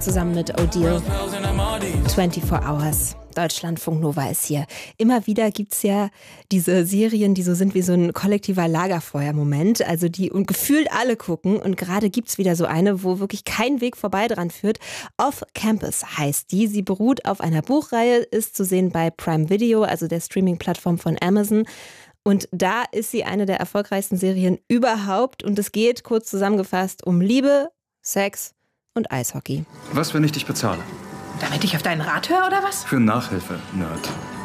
Zusammen mit Odile. 24 Hours. Deutschlandfunk Nova ist hier. Immer wieder gibt's ja diese Serien, die so sind wie so ein kollektiver Lagerfeuer-Moment, also die und gefühlt alle gucken. Und gerade gibt's wieder so eine, wo wirklich kein Weg vorbei dran führt. Off Campus heißt die. Sie beruht auf einer Buchreihe, ist zu sehen bei Prime Video, also der Streaming-Plattform von Amazon. Und da ist sie eine der erfolgreichsten Serien überhaupt. Und es geht, kurz zusammengefasst, um Liebe, Sex und Eishockey. Was, wenn ich dich bezahle? Damit ich auf deinen Rat höre, oder was? Für Nachhilfe, Nerd.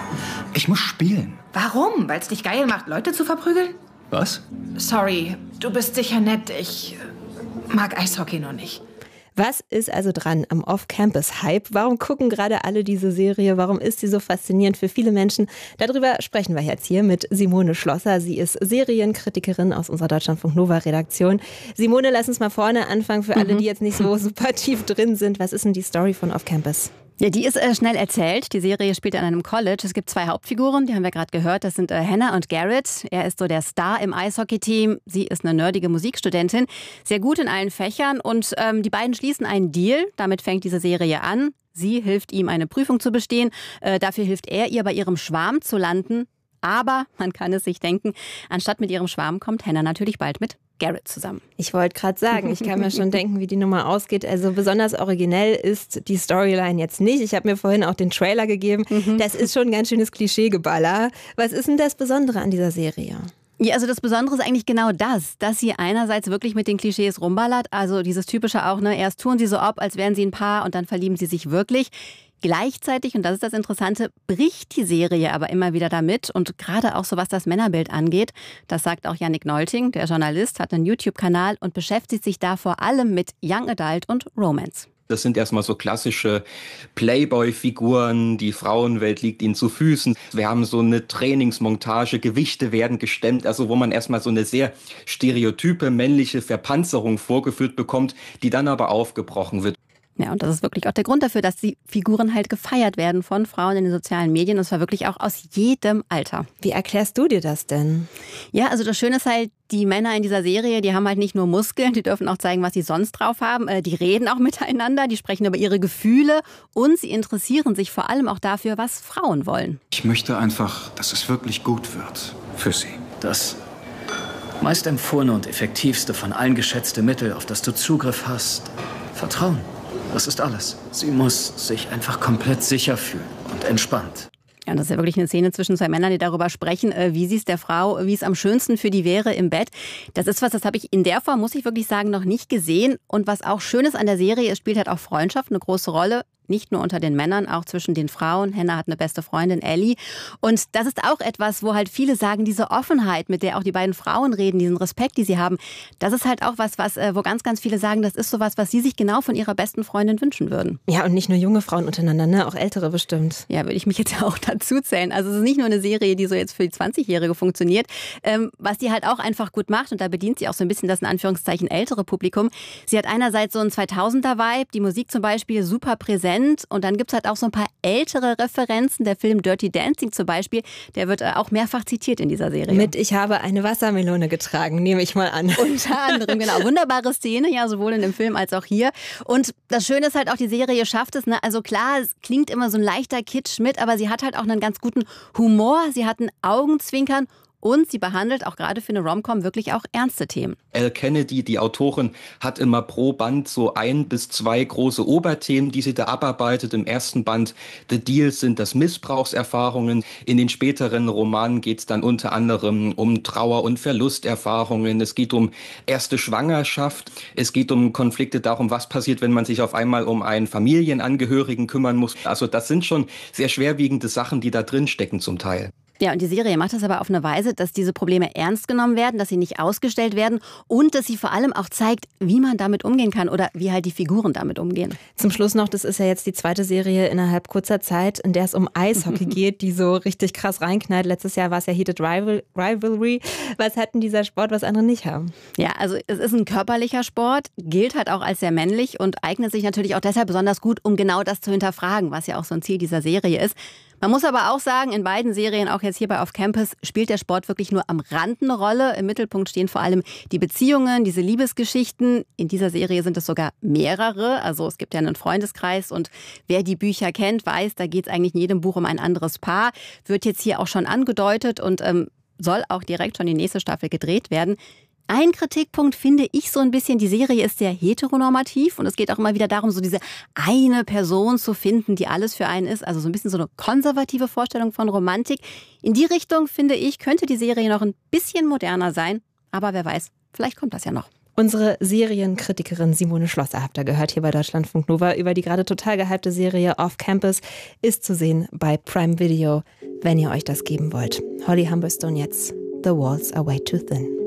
Ich muss spielen. Warum? Weil es dich geil macht, Leute zu verprügeln? Was? Sorry, du bist sicher nett. Ich mag Eishockey nur nicht. Was ist also dran am Off-Campus-Hype? Warum gucken gerade alle diese Serie? Warum ist sie so faszinierend für viele Menschen? Darüber sprechen wir jetzt hier mit Simone Schlosser. Sie ist Serienkritikerin aus unserer Deutschlandfunk-Nova-Redaktion. Simone, lass uns mal vorne anfangen für alle, die jetzt nicht so super tief drin sind. Was ist denn die Story von Off-Campus? Ja, die ist schnell erzählt. Die Serie spielt an einem College. Es gibt 2 Hauptfiguren, die haben wir gerade gehört. Das sind Hannah und Garrett. Er ist so der Star im Eishockey-Team. Sie ist eine nerdige Musikstudentin, sehr gut in allen Fächern. Und die beiden schließen einen Deal. Damit fängt diese Serie an. Sie hilft ihm, eine Prüfung zu bestehen. Dafür hilft er ihr, bei ihrem Schwarm zu landen. Aber man kann es sich denken, anstatt mit ihrem Schwarm kommt Hannah natürlich bald mit Garrett zusammen. Ich wollte gerade sagen, ich kann mir schon denken, wie die Nummer ausgeht. Also besonders originell ist die Storyline jetzt nicht. Ich habe mir vorhin auch den Trailer gegeben. Das ist schon ein ganz schönes Klischeegeballer. Was ist denn das Besondere an dieser Serie? Ja, also das Besondere ist eigentlich genau das, dass sie einerseits wirklich mit den Klischees rumballert. Also dieses typische auch, ne, erst tun sie so ab, als wären sie ein Paar und dann verlieben sie sich wirklich. Gleichzeitig, und das ist das Interessante, bricht die Serie aber immer wieder damit. Und gerade auch so, was das Männerbild angeht, das sagt auch Yannick Nolting, der Journalist, hat einen YouTube-Kanal und beschäftigt sich da vor allem mit Young Adult und Romance. Das sind erstmal so klassische Playboy-Figuren, die Frauenwelt liegt ihnen zu Füßen. Wir haben so eine Trainingsmontage, Gewichte werden gestemmt, also wo man erstmal so eine sehr stereotype männliche Verpanzerung vorgeführt bekommt, die dann aber aufgebrochen wird. Ja, und das ist wirklich auch der Grund dafür, dass die Figuren halt gefeiert werden von Frauen in den sozialen Medien. Und zwar wirklich auch aus jedem Alter. Wie erklärst du dir das denn? Ja, also das Schöne ist halt, die Männer in dieser Serie, die haben halt nicht nur Muskeln, die dürfen auch zeigen, was sie sonst drauf haben. Die reden auch miteinander, die sprechen über ihre Gefühle und sie interessieren sich vor allem auch dafür, was Frauen wollen. Ich möchte einfach, dass es wirklich gut wird. Für sie. Das meist empfohlene und effektivste von allen geschätzte Mittel, auf das du Zugriff hast. Vertrauen. Das ist alles. Sie muss sich einfach komplett sicher fühlen und entspannt. Ja, und das ist ja wirklich eine Szene zwischen 2 Männern, die darüber sprechen, wie sie es der Frau, wie es am schönsten für die wäre im Bett. Das ist was, das habe ich in der Form, muss ich wirklich sagen, noch nicht gesehen. Und was auch schön ist an der Serie, es spielt halt auch Freundschaft eine große Rolle. Nicht nur unter den Männern, auch zwischen den Frauen. Hannah hat eine beste Freundin, Ellie. Und das ist auch etwas, wo halt viele sagen, diese Offenheit, mit der auch die beiden Frauen reden, diesen Respekt, die sie haben, das ist halt auch was, wo ganz, ganz viele sagen, das ist sowas, was sie sich genau von ihrer besten Freundin wünschen würden. Ja, und nicht nur junge Frauen untereinander, ne? Auch ältere bestimmt. Ja, würde ich mich jetzt auch dazu zählen. Also es ist nicht nur eine Serie, die so jetzt für die 20-Jährige funktioniert. Was die halt auch einfach gut macht, und da bedient sie auch so ein bisschen das in Anführungszeichen ältere Publikum. Sie hat einerseits so einen 2000er-Vibe, die Musik zum Beispiel super präsent. Und dann gibt es halt auch so ein paar ältere Referenzen. Der Film Dirty Dancing zum Beispiel, der wird auch mehrfach zitiert in dieser Serie. Mit Ich habe eine Wassermelone getragen, nehme ich mal an. Unter anderem, genau. Wunderbare Szene, ja, sowohl in dem Film als auch hier. Und das Schöne ist halt auch, die Serie schafft es, ne? Also klar, es klingt immer so ein leichter Kitsch mit, aber sie hat halt auch einen ganz guten Humor. Sie hat ein Augenzwinkern. Und sie behandelt auch gerade für eine Rom-Com wirklich auch ernste Themen. Elle Kennedy, die Autorin, hat immer pro Band so 1 bis 2 große Oberthemen, die sie da abarbeitet. Im ersten Band The Deals sind das Missbrauchserfahrungen. In den späteren Romanen geht es dann unter anderem um Trauer- und Verlusterfahrungen. Es geht um erste Schwangerschaft. Es geht um Konflikte darum, was passiert, wenn man sich auf einmal um einen Familienangehörigen kümmern muss. Also das sind schon sehr schwerwiegende Sachen, die da drin stecken zum Teil. Ja, und die Serie macht das aber auf eine Weise, dass diese Probleme ernst genommen werden, dass sie nicht ausgestellt werden und dass sie vor allem auch zeigt, wie man damit umgehen kann oder wie halt die Figuren damit umgehen. Zum Schluss noch, das ist ja jetzt die 2. Serie innerhalb kurzer Zeit, in der es um Eishockey geht, die so richtig krass reinknallt. Letztes Jahr war es ja Heated Rivalry. Was hat denn dieser Sport, was andere nicht haben? Ja, also es ist ein körperlicher Sport, gilt halt auch als sehr männlich und eignet sich natürlich auch deshalb besonders gut, um genau das zu hinterfragen, was ja auch so ein Ziel dieser Serie ist. Man muss aber auch sagen, in beiden Serien, auch jetzt hier bei Off Campus, spielt der Sport wirklich nur am Rand eine Rolle. Im Mittelpunkt stehen vor allem die Beziehungen, diese Liebesgeschichten. In dieser Serie sind es sogar mehrere. Also es gibt ja einen Freundeskreis und wer die Bücher kennt, weiß, da geht es eigentlich in jedem Buch um ein anderes Paar. Wird jetzt hier auch schon angedeutet und soll auch direkt schon die nächste Staffel gedreht werden. Ein Kritikpunkt finde ich so ein bisschen, die Serie ist sehr heteronormativ und es geht auch immer wieder darum, so diese eine Person zu finden, die alles für einen ist. Also so ein bisschen so eine konservative Vorstellung von Romantik. In die Richtung, finde ich, könnte die Serie noch ein bisschen moderner sein. Aber wer weiß, vielleicht kommt das ja noch. Unsere Serienkritikerin Simone Schlosser habt ihr gehört hier bei Deutschlandfunk Nova über die gerade total gehypte Serie Off Campus. Ist zu sehen bei Prime Video, wenn ihr euch das geben wollt. Holly Humberstone jetzt. The Walls Are Way Too Thin.